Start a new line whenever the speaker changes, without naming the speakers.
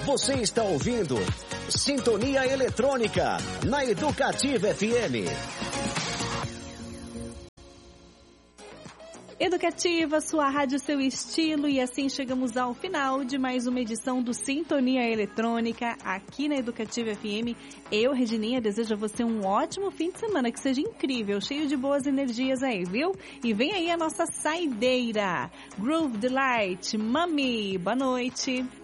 Você está ouvindo Sintonia Eletrônica na Educativa FM.
Educativa, sua rádio, seu estilo, e assim chegamos ao final de mais uma edição do Sintonia Eletrônica aqui na Educativa FM. Eu, Regininha, desejo a você um ótimo fim de semana, que seja incrível, cheio de boas energias aí, viu? E vem aí a nossa saideira, Groove Delight, Mami, boa noite.